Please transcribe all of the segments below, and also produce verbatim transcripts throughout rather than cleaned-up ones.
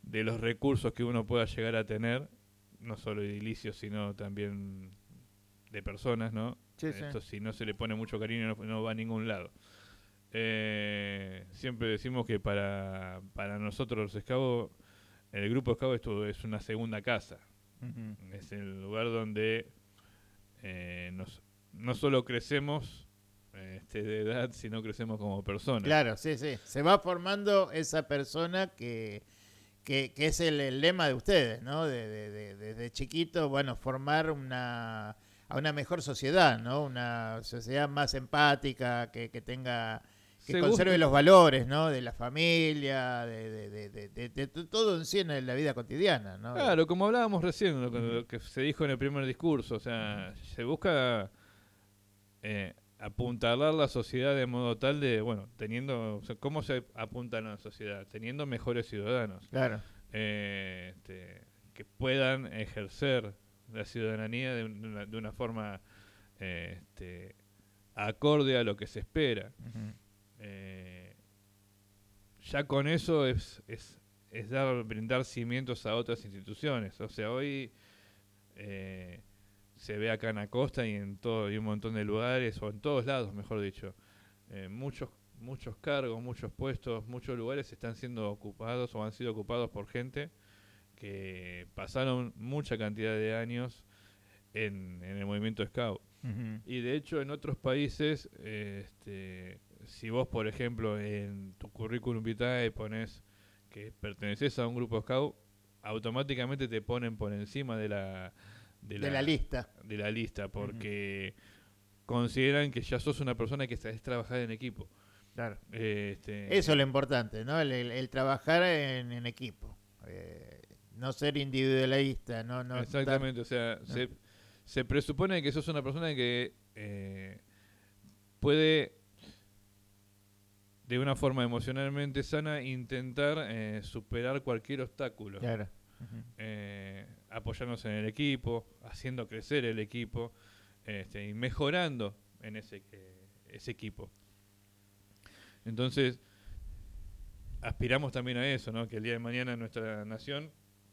de los recursos que uno pueda llegar a tener, no solo edilicios, sino también de personas, ¿no? Sí, sí. Esto si no se le pone mucho cariño no, no va a ningún lado. Eh, siempre decimos que para, para nosotros los Scouts, el grupo Scout esto es una segunda casa. Uh-huh. Es el lugar donde eh, nos, no solo crecemos este, de edad, sino crecemos como personas. Claro, sí, sí. Se va formando esa persona que, que, que es el, el lema de ustedes, ¿no? De, de, de, desde chiquito, bueno, formar una, a una mejor sociedad, ¿no? Una sociedad más empática, que, que tenga... que Según, conserve los valores, ¿no? De la familia, de, de, de, de, de, de todo en sí en la vida cotidiana, ¿no? Claro, como hablábamos recién, lo que, lo que se dijo en el primer discurso, o sea, se busca eh, apuntalar la sociedad de modo tal de, bueno, teniendo, o sea, ¿cómo se apunta a la sociedad? Teniendo mejores ciudadanos. Claro. Eh, este, que puedan ejercer la ciudadanía de una, de una forma eh, este, acorde a lo que se espera. Uh-huh. Eh, ya con eso es, es, es dar, brindar cimientos a otras instituciones. O sea, hoy eh, se ve acá en la costa y en todo y un montón de lugares, o en todos lados, mejor dicho, eh, muchos muchos cargos, muchos puestos, muchos lugares están siendo ocupados o han sido ocupados por gente que pasaron mucha cantidad de años en, en el movimiento Scout. Uh-huh. Y de hecho en otros países, eh, este, si vos por ejemplo en tu currículum vitae pones que perteneces a un grupo Scout, automáticamente te ponen por encima de la de, de la, la lista de la lista porque uh-huh. consideran que ya sos una persona que sabés trabajar en equipo. Claro. Eh, este, Eso es lo importante, ¿no? El, el, el trabajar en, en equipo. Eh, no ser individualista, no, no exactamente, estar, o sea, no. se, se presupone que sos una persona que eh, puede de una forma emocionalmente sana intentar eh, superar cualquier obstáculo. Claro. Uh-huh. eh, apoyándose en el equipo, haciendo crecer el equipo este, y mejorando en ese, eh, ese equipo. Entonces, aspiramos también a eso, ¿no? Que el día de mañana en nuestra nación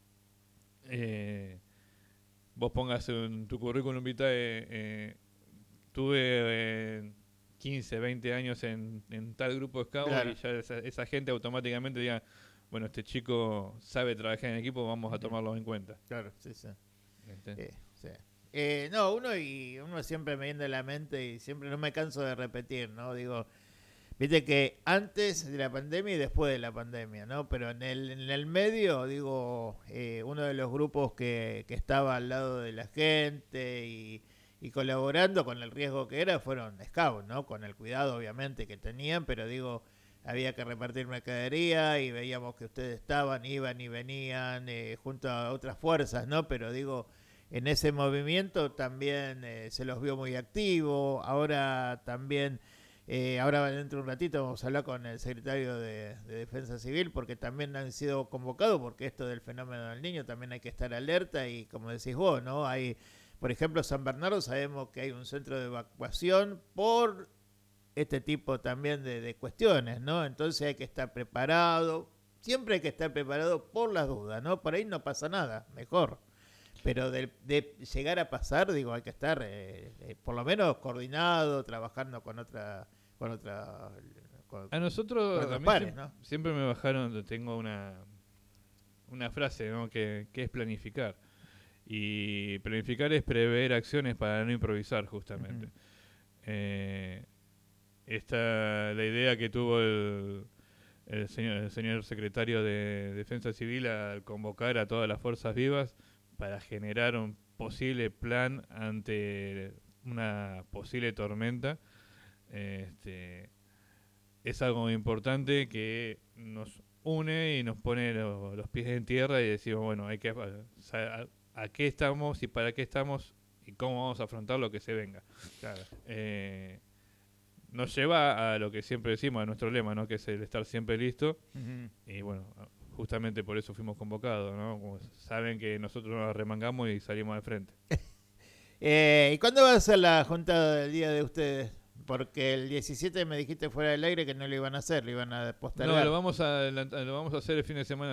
eh, vos pongas en tu currículum vitae eh, tuve eh, quince, veinte años en, en tal grupo de Scout, claro. Y ya esa, esa gente automáticamente diga, bueno, este chico sabe trabajar en equipo, vamos a tomarlo en cuenta. Claro, sí, sí. ¿Este? Eh, sí. Eh, no, uno y uno siempre me viene a la mente y siempre no me canso de repetir, ¿no? Digo, viste que antes de la pandemia y después de la pandemia, ¿no? Pero en el, en el medio, digo, eh, uno de los grupos que, que estaba al lado de la gente y, y colaborando con el riesgo que era fueron Scouts, ¿no? Con el cuidado, obviamente, que tenían, pero digo, había que repartir mercadería y veíamos que ustedes estaban, iban y venían eh, junto a otras fuerzas, ¿no? Pero digo, en ese movimiento también eh, se los vio muy activos, ahora también... Eh, ahora dentro de un ratito vamos a hablar con el secretario de, de Defensa Civil porque también han sido convocados porque esto del fenómeno del niño también hay que estar alerta y como decís vos, ¿no? Hay, por ejemplo, San Bernardo sabemos que hay un centro de evacuación por este tipo también de, de cuestiones, ¿no? Entonces hay que estar preparado, siempre hay que estar preparado por las dudas, ¿no? Por ahí no pasa nada, mejor. Pero de, de llegar a pasar, digo, hay que estar eh, eh, por lo menos coordinado, trabajando con otra... Con otra con, a nosotros, con a mí pares, siempre, ¿no? siempre me bajaron, tengo una, una frase, ¿no? que, que es planificar. Y planificar es prever acciones para no improvisar, justamente. Uh-huh. Eh, esta la idea que tuvo el... El señor, el señor secretario de Defensa Civil al convocar a todas las fuerzas vivas para generar un posible plan ante una posible tormenta, este, es algo muy importante que nos une y nos pone lo, los pies en tierra y decimos, bueno, hay que a, a qué estamos y para qué estamos y cómo vamos a afrontar lo que se venga. Claro. Eh, nos lleva a lo que siempre decimos, a nuestro lema, ¿no? Que es el estar siempre listo. Uh-huh. Y bueno, justamente por eso fuimos convocados, ¿no? Como saben que nosotros nos remangamos y salimos de frente. eh, ¿Y cuándo va a ser la juntada del día de ustedes? Porque el diecisiete me dijiste fuera del aire que no lo iban a hacer, lo iban a postergar. No, lo vamos a, lo vamos a hacer el fin de semana